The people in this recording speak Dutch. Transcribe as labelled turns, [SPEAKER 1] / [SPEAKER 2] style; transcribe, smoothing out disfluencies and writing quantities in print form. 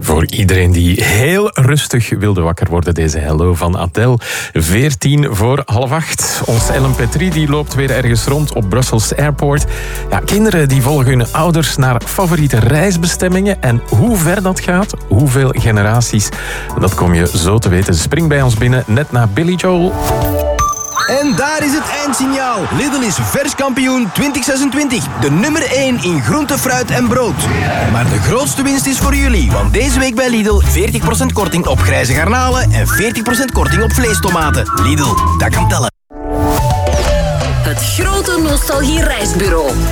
[SPEAKER 1] Voor iedereen die heel rustig wilde wakker worden, deze Hello van Adele. 7:45. Ons Ellen Petrie die loopt weer ergens rond op Brussels Airport. Ja, kinderen die volgen hun ouders naar favoriete reisbestemmingen. En hoe ver dat gaat, hoeveel generaties, dat kom je zo te weten. Spring bij ons binnen, net na Billy Joel.
[SPEAKER 2] En daar is het eindsignaal. Lidl is vers kampioen 2026. De nummer 1 in groente, fruit en brood. Maar de grootste winst is voor jullie. Want deze week bij Lidl 40% korting op grijze garnalen en 40% korting op vleestomaten. Lidl, dat kan tellen.
[SPEAKER 3] Het grote nostalgie reisbureau.